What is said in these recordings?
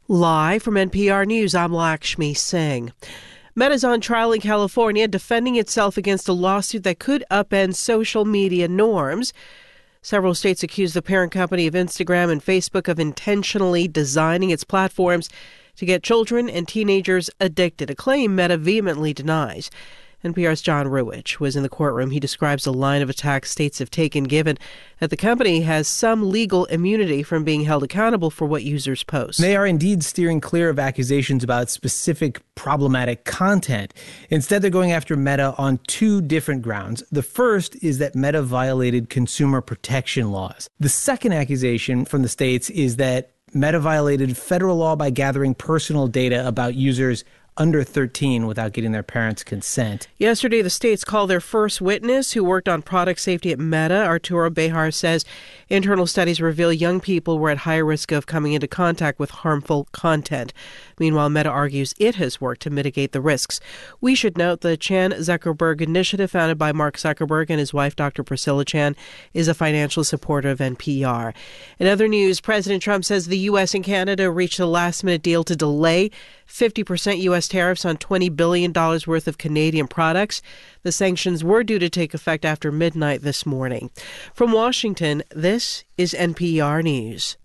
Live from NPR News, I'm Lakshmi Singh. Meta's on trial in California, defending itself against a lawsuit that could upend social media norms. Several states accuse the parent company of Instagram and Facebook of intentionally designing its platforms to get children and teenagers addicted, a claim Meta vehemently denies. NPR's John Ruwitch was in the courtroom. He describes the line of attack states have taken, given that the company has some legal immunity from being held accountable for what users post. They are indeed steering clear of accusations about specific problematic content. Instead, they're going after Meta on two different grounds. The first is that Meta violated consumer protection laws. The second accusation from the states is that Meta violated federal law by gathering personal data about users under 13 without getting their parents' consent. Yesterday, the states called their first witness who worked on product safety at Meta. Arturo Bejar says internal studies reveal young people were at high risk of coming into contact with harmful content. Meanwhile, Meta argues it has worked to mitigate the risks. We should note the Chan Zuckerberg Initiative, founded by Mark Zuckerberg and his wife, Dr. Priscilla Chan, is a financial supporter of NPR. In other news, President Trump says the U.S. and Canada reached a last-minute deal to delay 50% U.S. tariffs on $20 billion worth of Canadian products. The sanctions were due to take effect after midnight this morning. From Washington, this is NPR News.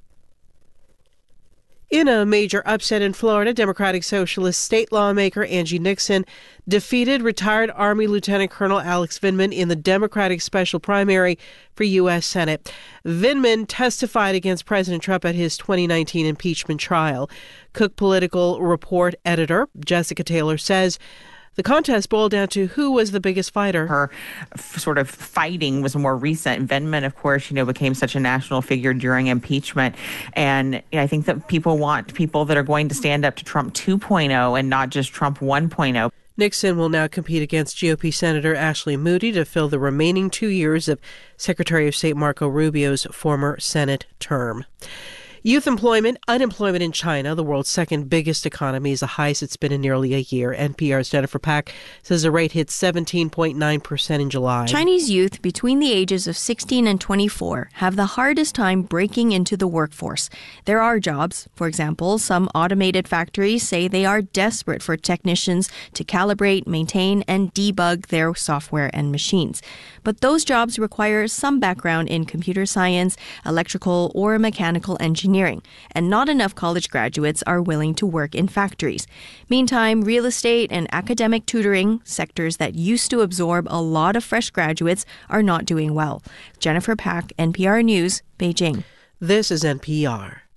In a major upset in Florida, Democratic Socialist state lawmaker Angie Nixon defeated retired Army Lieutenant Colonel Alex Vindman in the Democratic special primary for U.S. Senate. Vindman testified against President Trump at his 2019 impeachment trial. Cook Political Report editor Jessica Taylor says the contest boiled down to who was the biggest fighter. Her sort of fighting was more recent. Vindman, of course, became such a national figure during impeachment. And I think that people want people that are going to stand up to Trump 2.0 and not just Trump 1.0. Nixon will now compete against GOP Senator Ashley Moody to fill the remaining 2 years of Secretary of State Marco Rubio's former Senate term. Youth unemployment in China, the world's second biggest economy, is the highest it's been in nearly a year. NPR's Jennifer Pack says the rate hit 17.9% in July. Chinese youth between the ages of 16 and 24 have the hardest time breaking into the workforce. There are jobs. For example, some automated factories say they are desperate for technicians to calibrate, maintain, and debug their software and machines. But those jobs require some background in computer science, electrical, or mechanical engineering, and not enough college graduates are willing to work in factories. Meantime, real estate and academic tutoring, sectors that used to absorb a lot of fresh graduates, are not doing well. Jennifer Pack, NPR News, Beijing. This is NPR.